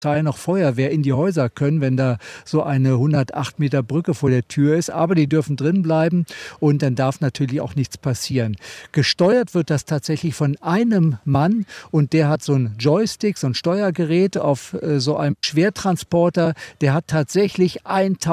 Teil noch Feuerwehr in die Häuser können, wenn da so eine 108 Meter Brücke vor der Tür ist. Aber die dürfen drin bleiben und dann darf natürlich auch nichts passieren. Gesteuert wird das tatsächlich von einem Mann und der hat so ein Joystick, so ein Steuergerät auf so einem Schwertransporter. Der hat tatsächlich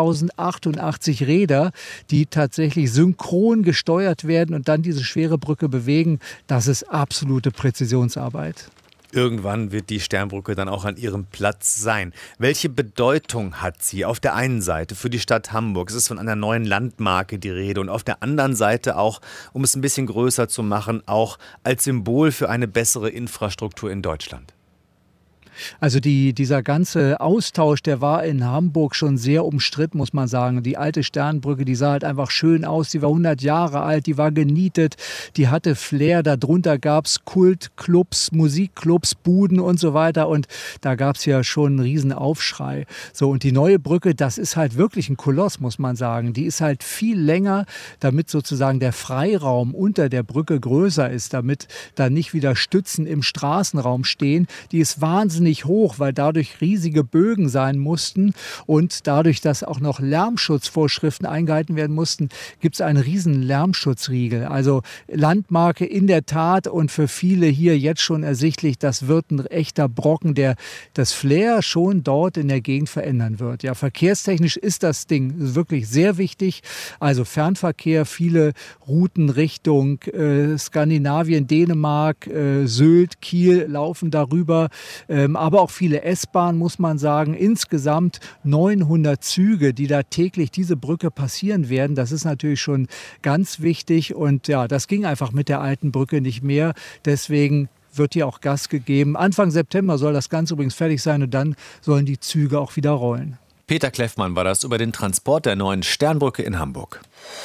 1088 Räder, die tatsächlich synchron gesteuert werden und dann diese schwere Brücke bewegen. Das ist absolute Präzisionsarbeit. Irgendwann wird die Sternbrücke dann auch an ihrem Platz sein. Welche Bedeutung hat sie? Auf der einen Seite für die Stadt Hamburg. Es ist von einer neuen Landmarke die Rede. Und auf der anderen Seite auch, um es ein bisschen größer zu machen, auch als Symbol für eine bessere Infrastruktur in Deutschland. Also dieser ganze Austausch, der war in Hamburg schon sehr umstritten, muss man sagen. Die alte Sternbrücke, die sah halt einfach schön aus. Die war 100 Jahre alt, die war genietet, die hatte Flair. Darunter gab es Kultclubs, Musikclubs, Buden und so weiter. Und da gab es ja schon einen riesen Aufschrei. So, und die neue Brücke, das ist halt wirklich ein Koloss, muss man sagen. Die ist halt viel länger, damit sozusagen der Freiraum unter der Brücke größer ist, damit da nicht wieder Stützen im Straßenraum stehen. Die ist wahnsinnig hoch, weil dadurch riesige Bögen sein mussten und dadurch, dass auch noch Lärmschutzvorschriften eingehalten werden mussten, gibt es einen riesen Lärmschutzriegel. Also Landmarke in der Tat und für viele hier jetzt schon ersichtlich, das wird ein echter Brocken, der das Flair schon dort in der Gegend verändern wird. Ja, verkehrstechnisch ist das Ding wirklich sehr wichtig. Also Fernverkehr, viele Routen Richtung Skandinavien, Dänemark, Sylt, Kiel laufen darüber. Aber auch viele S-Bahnen, muss man sagen. Insgesamt 900 Züge, die da täglich diese Brücke passieren werden. Das ist natürlich schon ganz wichtig. Und ja, das ging einfach mit der alten Brücke nicht mehr. Deswegen wird hier auch Gas gegeben. Anfang September soll das Ganze übrigens fertig sein und dann sollen die Züge auch wieder rollen. Peter Kleffmann war das über den Transport der neuen Sternbrücke in Hamburg.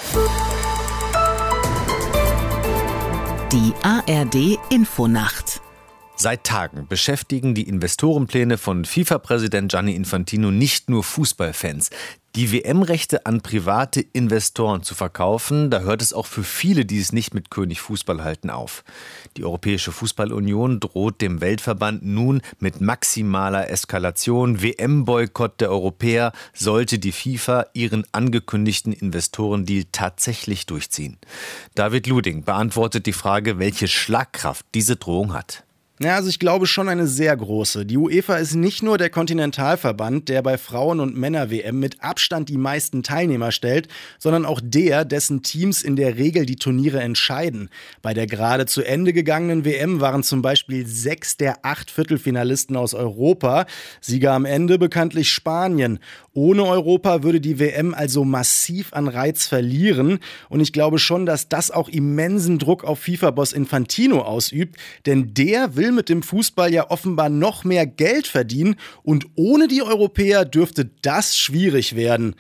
Die ARD Infonacht. Seit Tagen beschäftigen die Investorenpläne von FIFA-Präsident Gianni Infantino nicht nur Fußballfans. Die WM-Rechte an private Investoren zu verkaufen, da hört es auch für viele, die es nicht mit König Fußball halten, auf. Die Europäische Fußballunion droht dem Weltverband nun mit maximaler Eskalation. WM-Boykott der Europäer, sollte die FIFA ihren angekündigten Investorendeal tatsächlich durchziehen. David Luding beantwortet die Frage, welche Schlagkraft diese Drohung hat. Ja, also ich glaube schon eine sehr große. Die UEFA ist nicht nur der Kontinentalverband, der bei Frauen- und Männer-WM mit Abstand die meisten Teilnehmer stellt, sondern auch der, dessen Teams in der Regel die Turniere entscheiden. Bei der gerade zu Ende gegangenen WM waren zum Beispiel 6 der 8 Viertelfinalisten aus Europa. Sieger am Ende bekanntlich Spanien. Ohne Europa würde die WM also massiv an Reiz verlieren. Und ich glaube schon, dass das auch immensen Druck auf FIFA-Boss Infantino ausübt. Denn der will mit dem Fußball ja offenbar noch mehr Geld verdienen. Und ohne die Europäer dürfte das schwierig werden.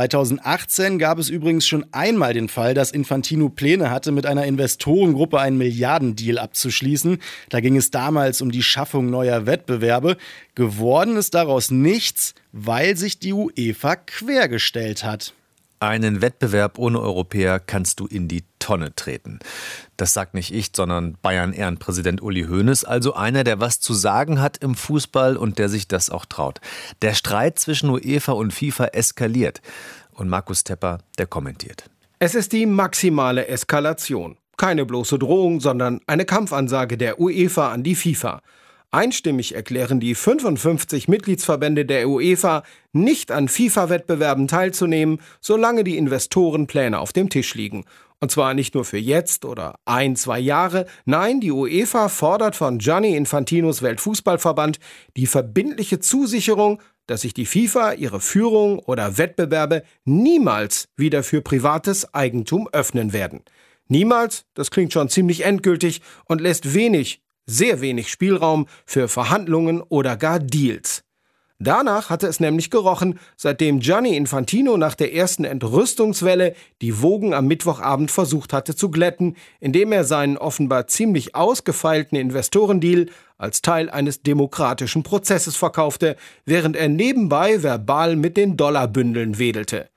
2018 gab es übrigens schon einmal den Fall, dass Infantino Pläne hatte, mit einer Investorengruppe einen Milliardendeal abzuschließen. Da ging es damals um die Schaffung neuer Wettbewerbe. Geworden ist daraus nichts, weil sich die UEFA quergestellt hat. Einen Wettbewerb ohne Europäer kannst du in die Tonne treten. Das sagt nicht ich, sondern Bayern-Ehrenpräsident Uli Hoeneß, also einer, der was zu sagen hat im Fußball und der sich das auch traut. Der Streit zwischen UEFA und FIFA eskaliert. Und Markus Tepper, der kommentiert. Es ist die maximale Eskalation. Keine bloße Drohung, sondern eine Kampfansage der UEFA an die FIFA. Einstimmig erklären die 55 Mitgliedsverbände der UEFA, nicht an FIFA-Wettbewerben teilzunehmen, solange die Investorenpläne auf dem Tisch liegen. Und zwar nicht nur für jetzt oder 1-2 Jahre. Nein, die UEFA fordert von Gianni Infantinos Weltfußballverband die verbindliche Zusicherung, dass sich die FIFA ihre Führung oder Wettbewerbe niemals wieder für privates Eigentum öffnen werden. Niemals, das klingt schon ziemlich endgültig und lässt sehr wenig Spielraum für Verhandlungen oder gar Deals. Danach hatte es nämlich gerochen, seitdem Gianni Infantino nach der ersten Entrüstungswelle die Wogen am Mittwochabend versucht hatte zu glätten, indem er seinen offenbar ziemlich ausgefeilten Investorendeal als Teil eines demokratischen Prozesses verkaufte, während er nebenbei verbal mit den Dollarbündeln wedelte.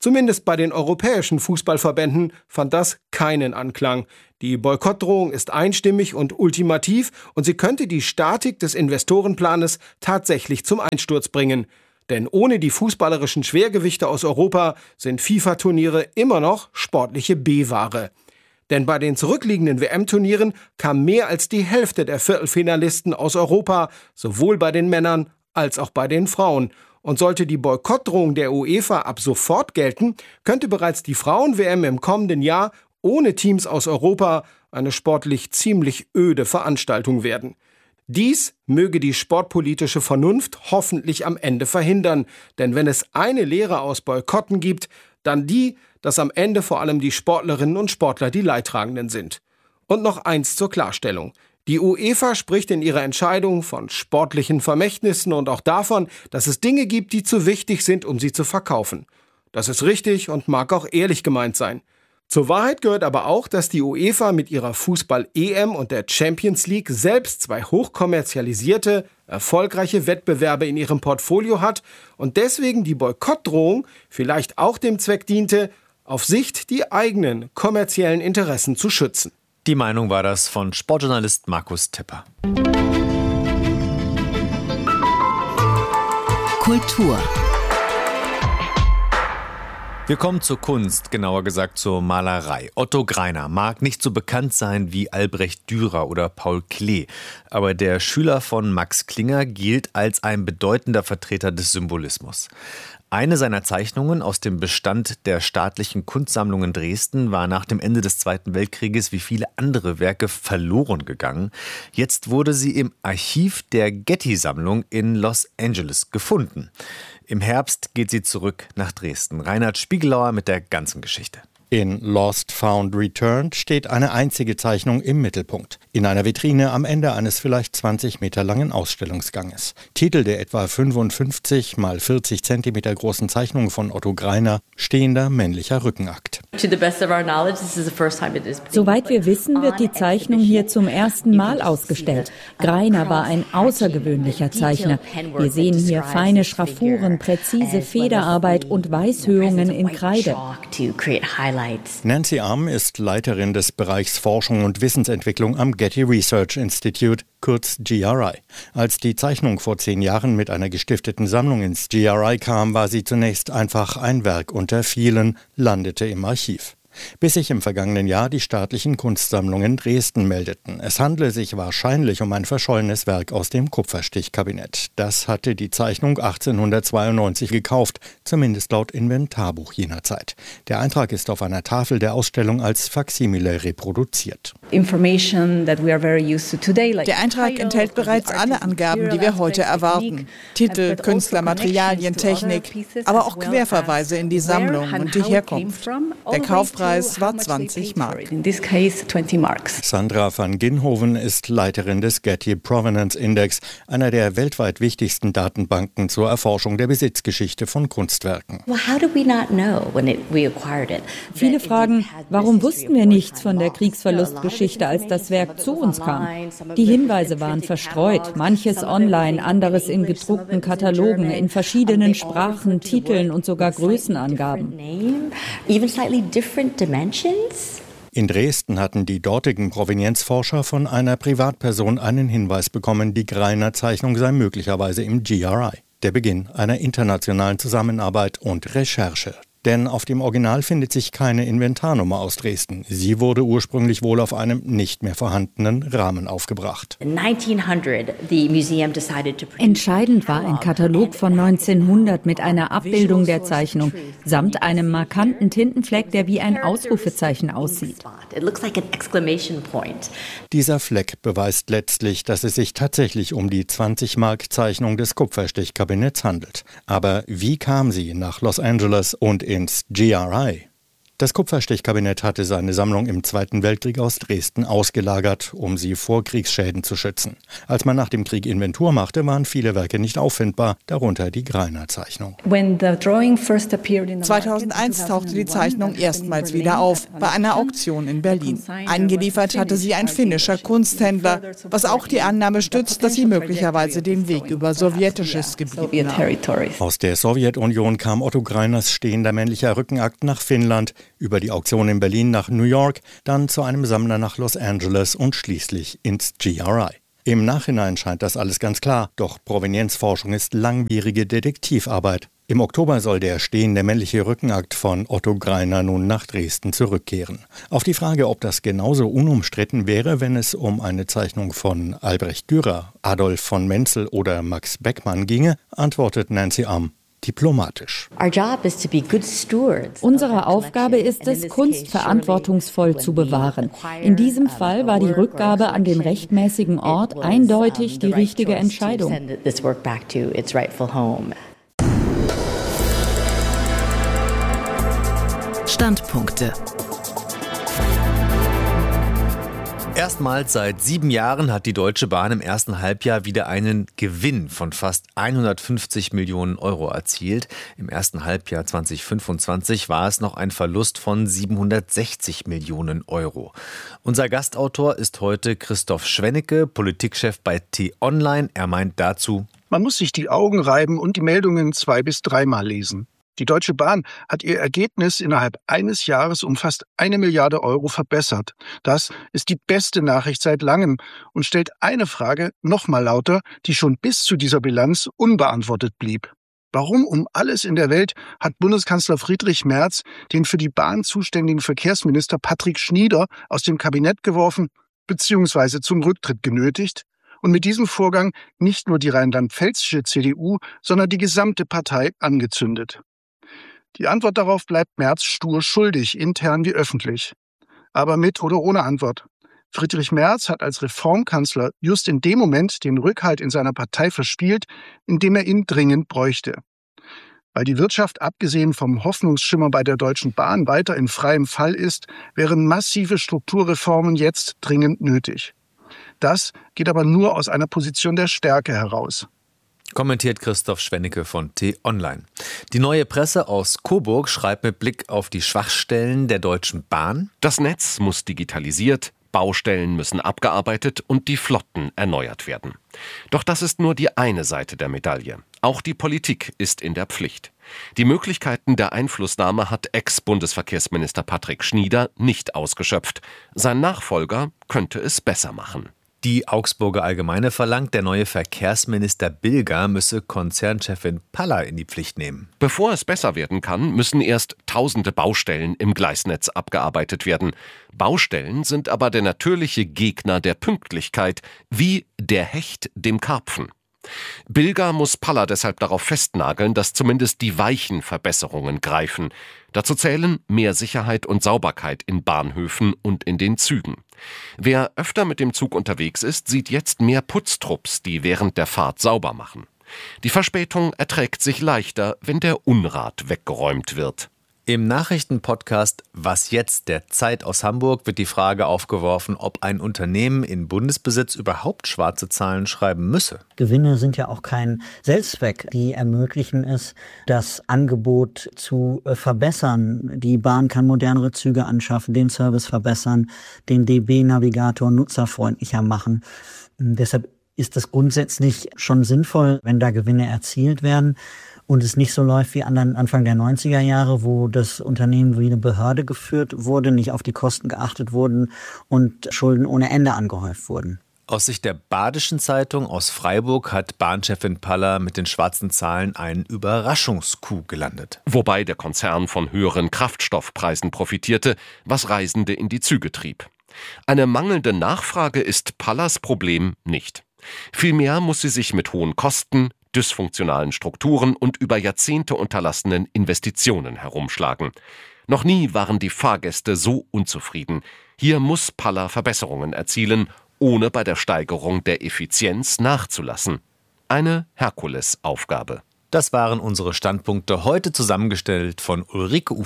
Zumindest bei den europäischen Fußballverbänden fand das keinen Anklang. Die Boykottdrohung ist einstimmig und ultimativ und sie könnte die Statik des Investorenplanes tatsächlich zum Einsturz bringen. Denn ohne die fußballerischen Schwergewichte aus Europa sind FIFA-Turniere immer noch sportliche B-Ware. Denn bei den zurückliegenden WM-Turnieren kam mehr als die Hälfte der Viertelfinalisten aus Europa, sowohl bei den Männern als auch bei den Frauen. Und sollte die Boykottdrohung der UEFA ab sofort gelten, könnte bereits die Frauen-WM im kommenden Jahr ohne Teams aus Europa eine sportlich ziemlich öde Veranstaltung werden. Dies möge die sportpolitische Vernunft hoffentlich am Ende verhindern. Denn wenn es eine Lehre aus Boykotten gibt, dann die, dass am Ende vor allem die Sportlerinnen und Sportler die Leidtragenden sind. Und noch eins zur Klarstellung. Die UEFA spricht in ihrer Entscheidung von sportlichen Vermächtnissen und auch davon, dass es Dinge gibt, die zu wichtig sind, um sie zu verkaufen. Das ist richtig und mag auch ehrlich gemeint sein. Zur Wahrheit gehört aber auch, dass die UEFA mit ihrer Fußball-EM und der Champions League selbst zwei hochkommerzialisierte, erfolgreiche Wettbewerbe in ihrem Portfolio hat und deswegen die Boykottdrohung vielleicht auch dem Zweck diente, auf Sicht die eigenen kommerziellen Interessen zu schützen. Die Meinung war das von Sportjournalist Markus Tepper. Kultur. Wir kommen zur Kunst, genauer gesagt zur Malerei. Otto Greiner mag nicht so bekannt sein wie Albrecht Dürer oder Paul Klee, aber der Schüler von Max Klinger gilt als ein bedeutender Vertreter des Symbolismus. Eine seiner Zeichnungen aus dem Bestand der Staatlichen Kunstsammlung in Dresden war nach dem Ende des Zweiten Weltkrieges wie viele andere Werke verloren gegangen. Jetzt wurde sie im Archiv der Getty-Sammlung in Los Angeles gefunden. Im Herbst geht sie zurück nach Dresden. Reinhard Spiegelauer mit der ganzen Geschichte. In Lost, Found, Returned steht eine einzige Zeichnung im Mittelpunkt. In einer Vitrine am Ende eines vielleicht 20 Meter langen Ausstellungsganges. Titel der etwa 55 mal 40 Zentimeter großen Zeichnung von Otto Greiner, stehender männlicher Rückenakt. Soweit wir wissen, wird die Zeichnung hier zum ersten Mal ausgestellt. Greiner war ein außergewöhnlicher Zeichner. Wir sehen hier feine Schraffuren, präzise Federarbeit und Weißhöhungen in Kreide. Nancy Arm ist Leiterin des Bereichs Forschung und Wissensentwicklung am Getty Research Institute, kurz GRI. Als die Zeichnung vor 10 Jahren mit einer gestifteten Sammlung ins GRI kam, war sie zunächst einfach ein Werk unter vielen, landete im Archiv. Bis sich im vergangenen Jahr die staatlichen Kunstsammlungen Dresden meldeten. Es handle sich wahrscheinlich um ein verschollenes Werk aus dem Kupferstichkabinett. Das hatte die Zeichnung 1892 gekauft, zumindest laut Inventarbuch jener Zeit. Der Eintrag ist auf einer Tafel der Ausstellung als Faksimile reproduziert. Der Eintrag enthält bereits alle Angaben, die wir heute erwarten. Titel, Künstler, Materialien, Technik, aber auch Querverweise in die Sammlung und die Herkunft. Der Kaufpreis war 20 Mark. Sandra van Ginhoven ist Leiterin des Getty Provenance Index, einer der weltweit wichtigsten Datenbanken zur Erforschung der Besitzgeschichte von Kunstwerken. Viele fragen, warum wussten wir nichts von der Kriegsverlustgeschichte, als das Werk zu uns kam? Die Hinweise waren verstreut, manches online, anderes in gedruckten Katalogen, in verschiedenen Sprachen, Titeln und sogar Größenangaben. In Dresden hatten die dortigen Provenienzforscher von einer Privatperson einen Hinweis bekommen, die Greiner Zeichnung sei möglicherweise im GRI. Der Beginn einer internationalen Zusammenarbeit und Recherche. Denn auf dem Original findet sich keine Inventarnummer aus Dresden. Sie wurde ursprünglich wohl auf einem nicht mehr vorhandenen Rahmen aufgebracht. Entscheidend war ein Katalog von 1900 mit einer Abbildung der Zeichnung, samt einem markanten Tintenfleck, der wie ein Ausrufezeichen aussieht. Dieser Fleck beweist letztlich, dass es sich tatsächlich um die 20-Mark-Zeichnung des Kupferstichkabinetts handelt. Aber wie kam sie nach Los Angeles und ins GRI? Das Kupferstichkabinett hatte seine Sammlung im Zweiten Weltkrieg aus Dresden ausgelagert, um sie vor Kriegsschäden zu schützen. Als man nach dem Krieg Inventur machte, waren viele Werke nicht auffindbar, darunter die Greiner-Zeichnung. 2001 tauchte die Zeichnung erstmals wieder auf, bei einer Auktion in Berlin. Eingeliefert hatte sie ein finnischer Kunsthändler, was auch die Annahme stützt, dass sie möglicherweise den Weg über sowjetisches Gebiet nahm. Aus der Sowjetunion kam Otto Greiners stehender männlicher Rückenakt nach Finnland, über die Auktion in Berlin nach New York, dann zu einem Sammler nach Los Angeles und schließlich ins GRI. Im Nachhinein scheint das alles ganz klar, doch Provenienzforschung ist langwierige Detektivarbeit. Im Oktober soll der stehende männliche Rückenakt von Otto Greiner nun nach Dresden zurückkehren. Auf die Frage, ob das genauso unumstritten wäre, wenn es um eine Zeichnung von Albrecht Dürer, Adolf von Menzel oder Max Beckmann ginge, antwortet Nancy Am diplomatisch. Unsere Aufgabe ist es, Kunst verantwortungsvoll zu bewahren. In diesem Fall war die Rückgabe an den rechtmäßigen Ort eindeutig die richtige Entscheidung. Standpunkte. Erstmals seit 7 Jahren hat die Deutsche Bahn im ersten Halbjahr wieder einen Gewinn von fast 150 Millionen Euro erzielt. Im ersten Halbjahr 2025 war es noch ein Verlust von 760 Millionen Euro. Unser Gastautor ist heute Christoph Schwennecke, Politikchef bei T-Online. Er meint dazu: Man muss sich die Augen reiben und die Meldungen 2- bis 3-mal lesen. Die Deutsche Bahn hat ihr Ergebnis innerhalb eines Jahres um fast 1 Milliarde Euro verbessert. Das ist die beste Nachricht seit langem und stellt eine Frage noch mal lauter, die schon bis zu dieser Bilanz unbeantwortet blieb. Warum um alles in der Welt hat Bundeskanzler Friedrich Merz den für die Bahn zuständigen Verkehrsminister Patrick Schnieder aus dem Kabinett geworfen bzw. zum Rücktritt genötigt und mit diesem Vorgang nicht nur die rheinland-pfälzische CDU, sondern die gesamte Partei angezündet? Die Antwort darauf bleibt Merz stur schuldig, intern wie öffentlich. Aber mit oder ohne Antwort. Friedrich Merz hat als Reformkanzler just in dem Moment den Rückhalt in seiner Partei verspielt, in dem er ihn dringend bräuchte. Weil die Wirtschaft abgesehen vom Hoffnungsschimmer bei der Deutschen Bahn weiter in freiem Fall ist, wären massive Strukturreformen jetzt dringend nötig. Das geht aber nur aus einer Position der Stärke heraus. Kommentiert Christoph Schwennecke von T-Online. Die Neue Presse aus Coburg schreibt mit Blick auf die Schwachstellen der Deutschen Bahn: Das Netz muss digitalisiert, Baustellen müssen abgearbeitet und die Flotten erneuert werden. Doch das ist nur die eine Seite der Medaille. Auch die Politik ist in der Pflicht. Die Möglichkeiten der Einflussnahme hat Ex-Bundesverkehrsminister Patrick Schnieder nicht ausgeschöpft. Sein Nachfolger könnte es besser machen. Die Augsburger Allgemeine verlangt, der neue Verkehrsminister Bilger müsse Konzernchefin Palla in die Pflicht nehmen. Bevor es besser werden kann, müssen erst tausende Baustellen im Gleisnetz abgearbeitet werden. Baustellen sind aber der natürliche Gegner der Pünktlichkeit, wie der Hecht dem Karpfen. Bilger muss Palla deshalb darauf festnageln, dass zumindest die weichen Verbesserungen greifen. Dazu zählen mehr Sicherheit und Sauberkeit in Bahnhöfen und in den Zügen. Wer öfter mit dem Zug unterwegs ist, sieht jetzt mehr Putztrupps, die während der Fahrt sauber machen. Die Verspätung erträgt sich leichter, wenn der Unrat weggeräumt wird. Im Nachrichtenpodcast Was jetzt der Zeit aus Hamburg wird die Frage aufgeworfen, ob ein Unternehmen in Bundesbesitz überhaupt schwarze Zahlen schreiben müsse. Gewinne sind ja auch kein Selbstzweck. Die ermöglichen es, das Angebot zu verbessern. Die Bahn kann modernere Züge anschaffen, den Service verbessern, den DB-Navigator nutzerfreundlicher machen. Deshalb ist es grundsätzlich schon sinnvoll, wenn da Gewinne erzielt werden und es nicht so läuft wie Anfang der 90er Jahre, wo das Unternehmen wie eine Behörde geführt wurde, nicht auf die Kosten geachtet wurden und Schulden ohne Ende angehäuft wurden. Aus Sicht der Badischen Zeitung aus Freiburg hat Bahnchefin Palla mit den schwarzen Zahlen einen Überraschungscoup gelandet. Wobei der Konzern von höheren Kraftstoffpreisen profitierte, was Reisende in die Züge trieb. Eine mangelnde Nachfrage ist Pallas Problem nicht. Vielmehr muss sie sich mit hohen Kosten, dysfunktionalen Strukturen und über Jahrzehnte unterlassenen Investitionen herumschlagen. Noch nie waren die Fahrgäste so unzufrieden. Hier muss Palla Verbesserungen erzielen, ohne bei der Steigerung der Effizienz nachzulassen. Eine Herkulesaufgabe. Das waren unsere Standpunkte, heute zusammengestellt von Ulrike Ufer.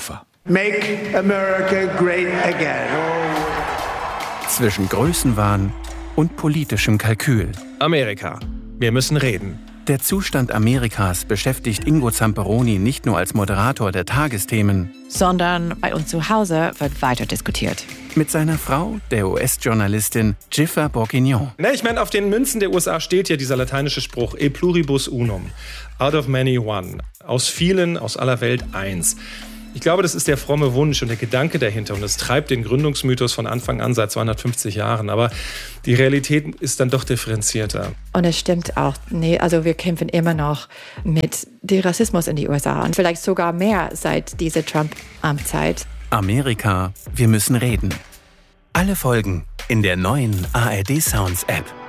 Make America great again. Zwischen Größenwahn und politischem Kalkül. Amerika. Wir müssen reden. Der Zustand Amerikas beschäftigt Ingo Zamperoni nicht nur als Moderator der Tagesthemen, sondern bei uns zu Hause wird weiter diskutiert. Mit seiner Frau, der US-Journalistin Jiffer Bourguignon. Ich meine, auf den Münzen der USA steht ja dieser lateinische Spruch E pluribus unum. Out of many one. Aus vielen, aus aller Welt eins. Ich glaube, das ist der fromme Wunsch und der Gedanke dahinter. Und das treibt den Gründungsmythos von Anfang an seit 250 Jahren. Aber die Realität ist dann doch differenzierter. Und es stimmt auch. Wir kämpfen immer noch mit dem Rassismus in die USA. Und vielleicht sogar mehr seit dieser Trump-Amtszeit. Amerika, wir müssen reden. Alle Folgen in der neuen ARD Sounds App.